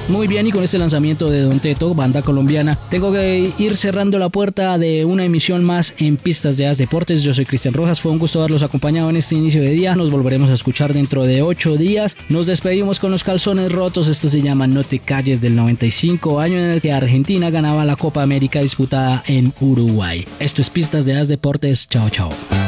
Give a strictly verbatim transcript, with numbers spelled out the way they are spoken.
Muy bien, y con este lanzamiento de Don Teto, banda colombiana, tengo que ir cerrando la puerta de una emisión más en Pistas de As Deportes. Yo soy Cristian Rojas, fue un gusto haberlos acompañado en este inicio de día. Nos volveremos a escuchar dentro de ocho días. Nos despedimos con los calzones rotos. Esto se llama No te calles, del noventa y cinco, año en el que Argentina ganaba la Copa América disputada en Uruguay. Esto es Pistas de As Deportes. Chao, chao.